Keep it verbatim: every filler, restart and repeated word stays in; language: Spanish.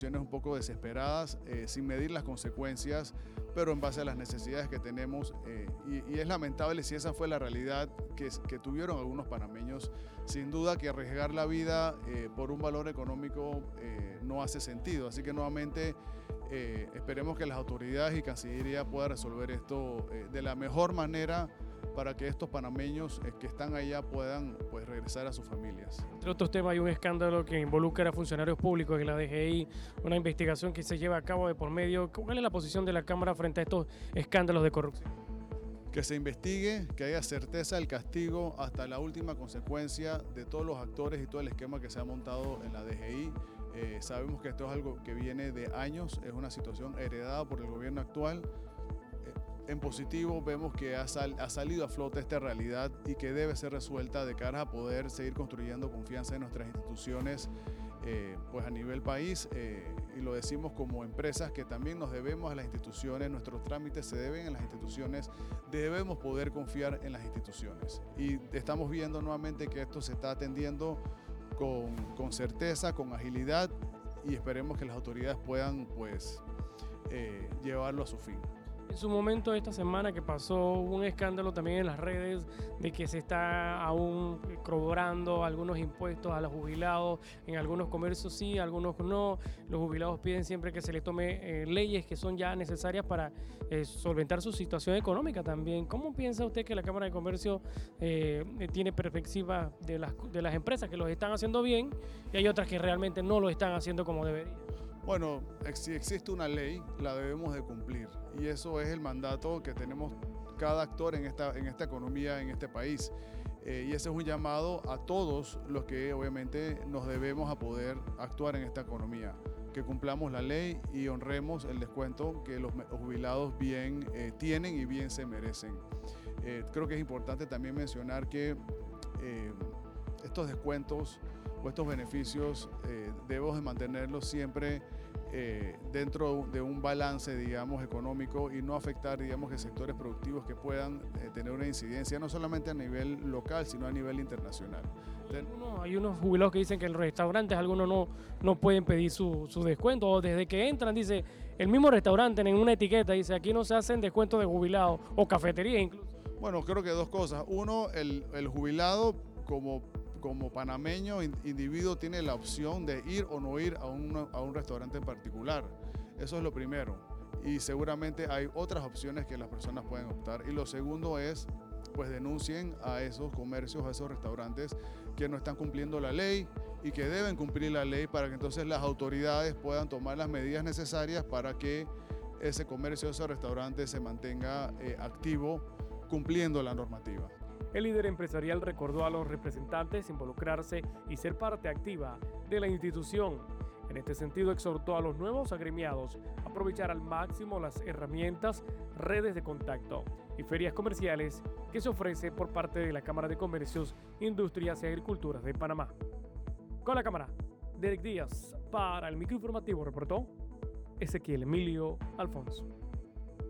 un poco desesperadas, eh, sin medir las consecuencias, pero en base a las necesidades que tenemos. Eh, y, y es lamentable si esa fue la realidad que, que tuvieron algunos panameños. Sin duda que arriesgar la vida eh, por un valor económico eh, no hace sentido. Así que nuevamente eh, esperemos que las autoridades y Cancillería puedan resolver esto eh, de la mejor manera, para que estos panameños eh, que están allá puedan pues, regresar a sus familias. Entre otros temas, hay un escándalo que involucra a funcionarios públicos en la D G I, una investigación que se lleva a cabo de por medio. ¿Cuál es la posición de la Cámara frente a estos escándalos de corrupción? Que se investigue, que haya certeza del castigo hasta la última consecuencia de todos los actores y todo el esquema que se ha montado en la D G I. Eh, sabemos que esto es algo que viene de años, es una situación heredada por el gobierno actual. En positivo vemos que ha, sal, ha salido a flote esta realidad y que debe ser resuelta de cara a poder seguir construyendo confianza en nuestras instituciones eh, pues a nivel país, eh, y lo decimos como empresas que también nos debemos a las instituciones, nuestros trámites se deben a las instituciones, debemos poder confiar en las instituciones y estamos viendo nuevamente que esto se está atendiendo con, con certeza, con agilidad, y esperemos que las autoridades puedan pues eh, llevarlo a su fin. En su momento, esta semana que pasó, hubo un escándalo también en las redes de que se está aún cobrando algunos impuestos a los jubilados. En algunos comercios sí, algunos no. Los jubilados piden siempre que se les tome eh, leyes que son ya necesarias para eh, solventar su situación económica también. ¿Cómo piensa usted que la Cámara de Comercio eh, tiene perspectiva de las, de las empresas que los están haciendo bien y hay otras que realmente no lo están haciendo como deberían? Bueno, si existe una ley, la debemos de cumplir, y eso es el mandato que tenemos cada actor en esta, en esta economía, en este país. Eh, y ese es un llamado a todos los que obviamente nos debemos a poder actuar en esta economía, que cumplamos la ley y honremos el descuento que los jubilados bien eh, tienen y bien se merecen. Eh, creo que es importante también mencionar que eh, estos descuentos o estos beneficios eh, debemos de mantenerlos siempre eh, dentro de un balance, digamos, económico, y no afectar, digamos, que sectores productivos que puedan eh, tener una incidencia no solamente a nivel local, sino a nivel internacional. Uno, hay unos jubilados que dicen que en los restaurantes algunos no, no pueden pedir su, su descuento, o desde que entran, dice, el mismo restaurante en una etiqueta dice, aquí no se hacen descuentos de jubilados, o cafetería incluso. Bueno, creo que dos cosas. Uno, el, el jubilado como como panameño, individuo, tiene la opción de ir o no ir a un, a un restaurante en particular. Eso es lo primero. Y seguramente hay otras opciones que las personas pueden optar. Y lo segundo es, pues denuncien a esos comercios, a esos restaurantes que no están cumpliendo la ley y que deben cumplir la ley, para que entonces las autoridades puedan tomar las medidas necesarias para que ese comercio, ese restaurante se mantenga eh, activo, cumpliendo la normativa. El líder empresarial recordó a los representantes involucrarse y ser parte activa de la institución. En este sentido, exhortó a los nuevos agremiados a aprovechar al máximo las herramientas, redes de contacto y ferias comerciales que se ofrece por parte de la Cámara de Comercios, Industrias y Agriculturas de Panamá. Con la cámara, Derek Díaz, para el microinformativo reportó Ezequiel Emilio Alfonso.